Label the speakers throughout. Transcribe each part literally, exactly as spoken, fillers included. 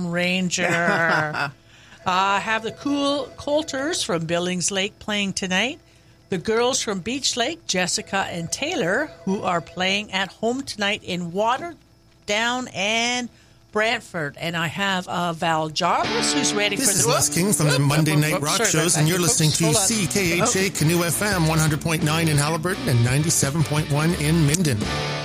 Speaker 1: Lone Ranger. I uh, have the Cool Coulters from Billings Lake playing tonight. The girls from Beach Lake, Jessica and Taylor, who are playing at home tonight in Waterdown and Brantford. And I have uh, Val Jarvis, who's ready
Speaker 2: this
Speaker 1: for the...
Speaker 2: This is Les King from the Monday Night Rock
Speaker 1: Sorry,
Speaker 2: Shows, and you're listening to C K H A Canoe F M, one hundred point nine in Haliburton and ninety-seven point one in Minden.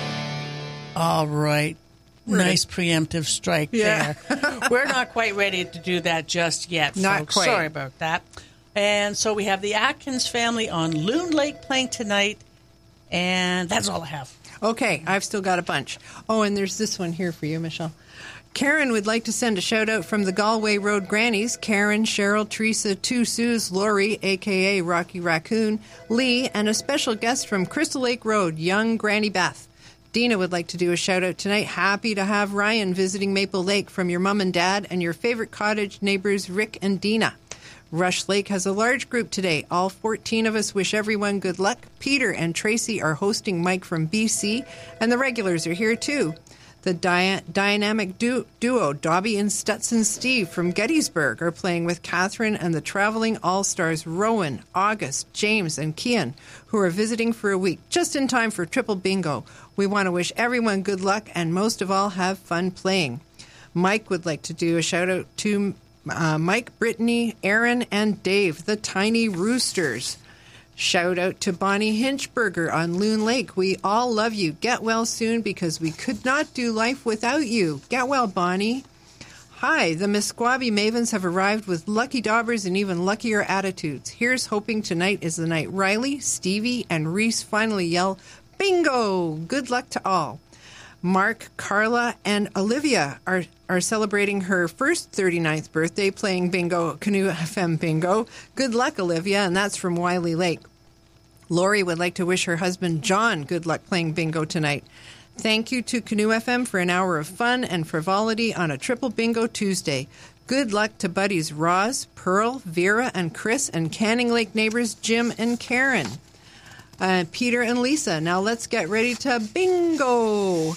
Speaker 1: All right.
Speaker 3: Ready.
Speaker 1: Nice preemptive strike
Speaker 3: Yeah.
Speaker 1: there. We're not quite ready to do that just yet,
Speaker 3: Not
Speaker 1: folks.
Speaker 3: quite.
Speaker 1: Sorry about that. And so we have the Atkins family on Loon Lake playing tonight, and that's all I have.
Speaker 3: Okay, I've still got a bunch. Oh, and there's this one here for you, Michelle. Karen would like to send a shout-out from the Galway Road Grannies. Karen, Cheryl, Teresa, Two Sues, Lori, a k a. Rocky Raccoon, Lee, and a special guest from Crystal Lake Road, young Granny Beth. Dina would like to do a shout-out tonight. Happy to have Ryan visiting Maple Lake from your mom and dad and your favorite cottage neighbors, Rick and Dina. Rush Lake has a large group today. All fourteen of us wish everyone good luck. Peter and Tracy are hosting Mike from B C, and the regulars are here too. The dy- dynamic du- duo, Dobby and Stetson Steve from Gettysburg, are playing with Catherine and the traveling all-stars Rowan, August, James, and Kian, who are visiting for a week, just in time for Triple Bingo. We want to wish everyone good luck and, most of all, have fun playing. Mike would like to do a shout-out to uh, Mike, Brittany, Aaron, and Dave, the Tiny Roosters. Shout out to Bonnie Hinchberger on Loon Lake. We all love you. Get well soon because we could not do life without you. Get well, Bonnie. Hi, the Mesquabi Mavens have arrived with lucky daubers and even luckier attitudes. Here's hoping tonight is the night Riley, Stevie, and Reese finally yell, bingo! Good luck to all. Mark, Carla, and Olivia are, are celebrating her first thirty-ninth birthday playing bingo, Canoe F M bingo. Good luck, Olivia, and that's from Wiley Lake. Lori would like to wish her husband, John, good luck playing bingo tonight. Thank you to Canoe F M for an hour of fun and frivolity on a Triple Bingo Tuesday. Good luck to buddies Roz, Pearl, Vera, and Chris, and Canning Lake neighbors Jim and Karen. Uh, Peter and Lisa. Now let's get ready to bingo.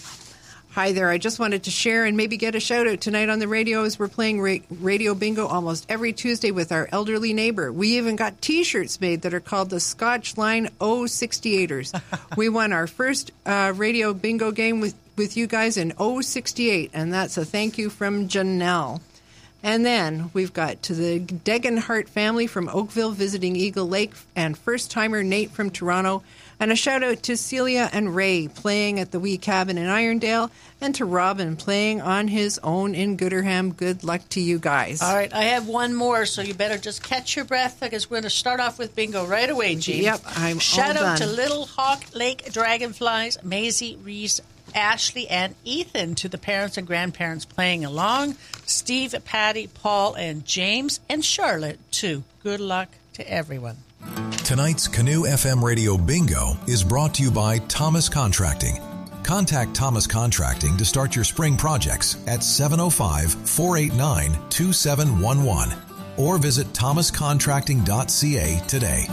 Speaker 3: Hi there. I just wanted to share and maybe get a shout out tonight on the radio as we're playing ra- radio bingo almost every Tuesday with our elderly neighbor. We even got T-shirts made that are called the Scotch Line oh sixty-eighters. We won our first uh, radio bingo game with, with you guys in oh sixty-eight, and that's a thank you from Janelle. And then we've got to the Degenhart family from Oakville visiting Eagle Lake, and first-timer Nate from Toronto. And a shout-out to Celia and Ray playing at the Wee Cabin in Irondale, and to Robin playing on his own in Gooderham. Good luck to you guys.
Speaker 1: All right, I have one more, so you better just catch your breath because we're going to start off with bingo right away, Jean.
Speaker 3: Yep, I'm
Speaker 1: Shout
Speaker 3: all
Speaker 1: out
Speaker 3: done.
Speaker 1: to Little Hawk Lake Dragonflies, Maisie, Reese, Ashley, and Ethan, to the parents and grandparents playing along, Steve, Patty, Paul, and James, and Charlotte, too. Good luck to everyone.
Speaker 4: Tonight's Canoe F M Radio Bingo is brought to you by Thomas Contracting. Contact Thomas Contracting to start your spring projects at seven oh five, four eight nine, two seven one one or visit thomas contracting dot c a today.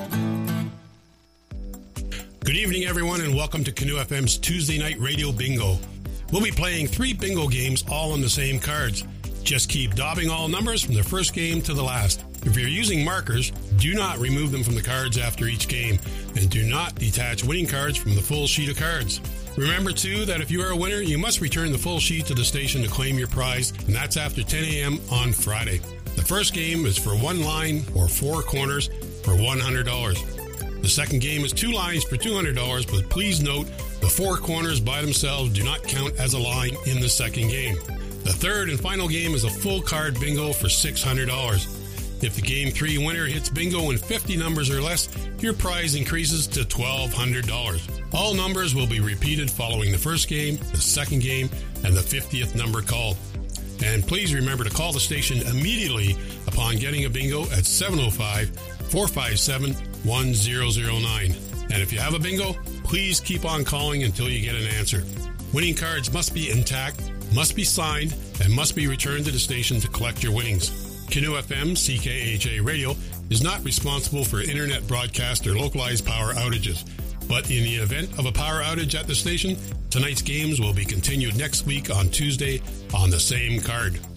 Speaker 5: Good evening, everyone, and welcome to Canoe F M's Tuesday Night Radio Bingo. We'll be playing three bingo games all on the same cards. Just keep daubing all numbers from the first game to the last. If you're using markers, do not remove them from the cards after each game, and do not detach winning cards from the full sheet of cards. Remember, too, that if you are a winner, you must return the full sheet to the station to claim your prize, and that's after ten a.m. on Friday. The first game is for one line or four corners for one hundred dollars. The second game is two lines for two hundred dollars, but please note the four corners by themselves do not count as a line in the second game. The third and final game is a full card bingo for six hundred dollars. If the game three winner hits bingo in fifty numbers or less, your prize increases to twelve hundred dollars. All numbers will be repeated following the first game, the second game, and the fiftieth number called. And please remember to call the station immediately upon getting a bingo at seven oh five, four five seven, one zero zero nine. And if you have a bingo, please keep on calling until you get an answer. Winning cards must be intact, must be signed, and must be returned to the station to collect your winnings. Canoe F M C K H A Radio is not responsible for internet broadcast or localized power outages. But in the event of a power outage at the station, tonight's games will be continued next week on Tuesday on the same card.